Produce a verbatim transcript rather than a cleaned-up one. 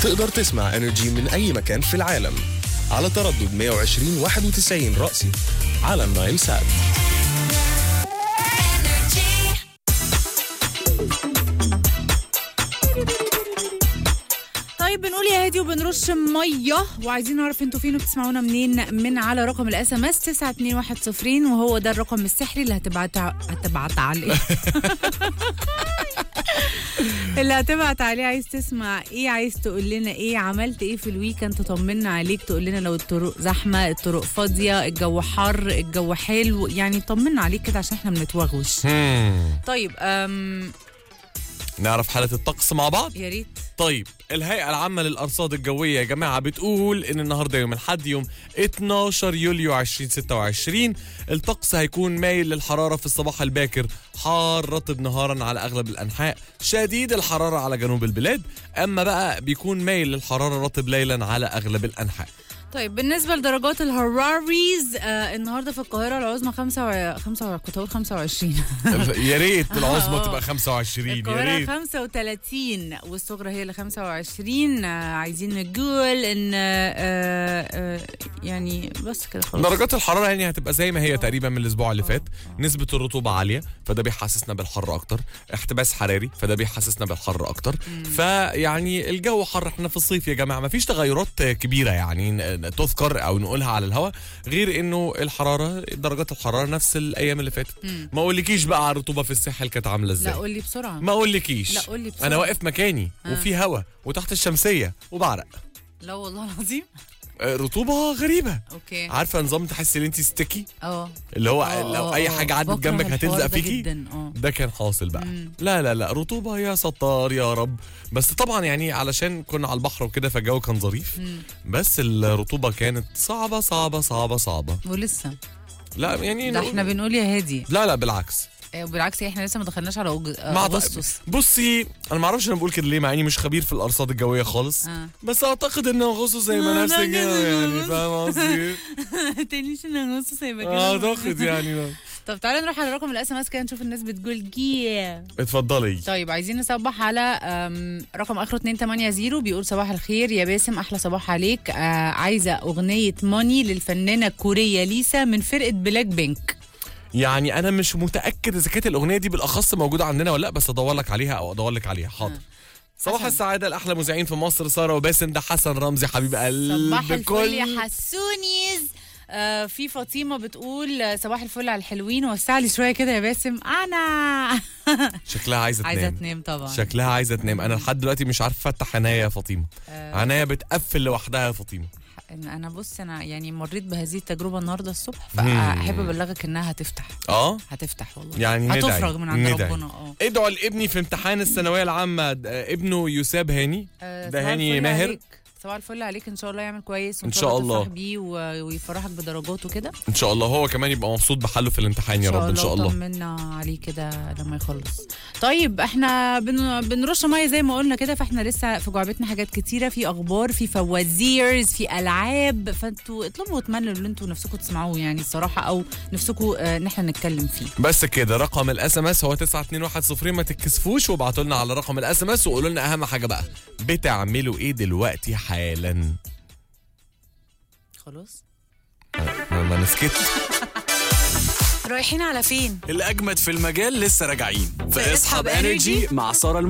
تقدر تسمع انرجي من أي مكان في العالم على تردد مية وعشرين واحد وتسعين رأسي على النايل سات. طيب بنقول يا هادي وبنرش ميه وعايزين نعرف انتوا فين وبتسمعونا منين. من على رقم الاس ام اس تسعة اتنين واحد صفر وهو ده الرقم السحري اللي هتبعت هتبعت عليه اللي هتبعت عليه. عايز تسمع ايه؟ عايز تقول لنا ايه؟ عملت ايه في الويكند؟ تطمنا عليك، تقول لنا لو الطرق زحمه، الطرق فاضيه، الجو حر، الجو حلو، يعني طمنا عليك كده عشان احنا بنتوغوش. طيب أم... نعرف حالة الطقس مع بعض؟ يا ريت. طيب الهيئة العامة للأرصاد الجوية يا جماعة بتقول إن النهاردة يوم الأحد يوم اتناشر يوليو ألفين وستة وعشرين الطقس هيكون مايل للحرارة في الصباح الباكر، حار رطب نهارا على أغلب الأنحاء، شديد الحرارة على جنوب البلاد، أما بقى بيكون مايل للحرارة رطب ليلا على أغلب الأنحاء. طيب بالنسبة لدرجات الهراريز آه النهارده في القاهرة العظمى خمسة و... خمسة و... كنت هقول خمسة وعشرين يا ريت العظمى تبقى خمسة وعشرين، يا القاهرة ريت. خمسة وثلاثين والصغرى هي اللي خمسة وعشرين. آه عايزين نقول ان آه آه يعني بس كده خلاص. درجات الحرارة يعني هتبقى زي ما هي تقريبا من الأسبوع اللي فات. نسبة الرطوبة عالية فده بيحسسنا بالحر أكتر، احتباس حراري فده بيحسسنا بالحر أكتر. فيعني الجو حر، احنا في الصيف يا جماعة، مفيش تغيرات كبيرة يعني تذكر او نقولها على الهواء غير انه الحراره درجات الحراره نفس الايام اللي فاتت. ما اقولكيش بقى على الرطوبه في الساحل كانت عامله ازاي. لا قول لي بسرعه. ما اقولكيش. لا قول لي بسرعه. انا واقف مكاني آه. وفي هوا وتحت الشمسيه وبعرق. لا والله العظيم. رطوبه غريبه. اوكي. عارفه نظام تحسي ان انت ستيكي اه اللي هو أوه. لو أوه. اي حاجه عدت جنبك هتلزق فيكي. ده كان حاصل بقى. مم. لا لا لا رطوبه يا ستار يا رب. بس طبعا يعني علشان كنا على البحر وكده فالجو كان ظريف. مم. بس الرطوبه كانت صعبه صعبه صعبه صعبه. ولسه لا يعني ده احنا بنقول يا هادي. لا لا بالعكس. بالعكس احنا لسه ما دخلناش على أوج... مع اغسطس. بصي انا ما اعرفش انا بقول كده ليه مع اني مش خبير في الارصاد الجويه خالص. آه. بس اعتقد ان اغسطس زي ما نفسك يعني فاهم قصدي. تانيش ان اغسطس هيبقى كده. اعتقد يعني. طب تعالى نروح على رقم الاس ام اس كده نشوف الناس بتقول جيه. اتفضلي. طيب عايزين نصبح على رقم اخره اتنين تمانية صفر بيقول صباح الخير يا باسم، احلى صباح عليك. آه عايزه اغنيه ماني للفنانه الكوريه ليسا من فرقه بلاك بينك. يعني انا مش متاكد اذا كانت الاغنيه دي بالاخص موجوده عندنا ولا لا، بس ادور لك عليها او ادور لك عليها. حاضر. صباح حسن. السعاده الاحلى مذيعين في مصر ساره وباسم، ده حسن رمزي حبيب قلب. صباح الفل يا حسونيز. آه في فاطمه بتقول صباح الفل على الحلوين، وسع لي شويه كده يا باسم. انا شكلها عايزه تنام. عايزه تنام طبعا. شكلها عايزه تنام. انا لحد دلوقتي مش عارف افتح عينيا يا فاطمه. آه. عينيا بتقفل لوحدها يا فاطمه. انا بص انا يعني مريت بهذه التجربه النهارده الصبح، فاحب ابلغك انها هتفتح. اه هتفتح والله يعني هتفرج من عند ربنا. اه ادعوا لابني في امتحان الثانويه العامه. ابنه يساب هاني. آه ده هاني ماهر. صباح الفل عليك، ان شاء الله يعمل كويس وان شاء, شاء الله تفرح بيه ويفرحك بدرجاته كده ان شاء الله. هو كمان يبقى مبسوط بحله في الامتحان يا رب ان شاء الله. طمنا عليه كده لما يخلص. طيب احنا بن... بنرش ميه زي ما قلنا كده، فاحنا لسه في جعبتنا حاجات كتيره، في اخبار، في فوازيرز، في العاب، فانتوا اطلبوا وتمنوا اللي انتوا نفسكم تسمعوه يعني الصراحه، او نفسكم اه ان احنا نتكلم فيه. بس كده. رقم الاس ام اس هو تسعة اتنين واحد صفر. ما تتكسفوش وابعتوا لنا على رقم الاس ام اس وقولوا لنا اهم حاجه بقى بتعملوا ايه دلوقتي حالا. خلاص ما نسكت. رايحين على فين؟ الأجمد في المجال لسه راجعين في اصحاب انرجي مع سارة.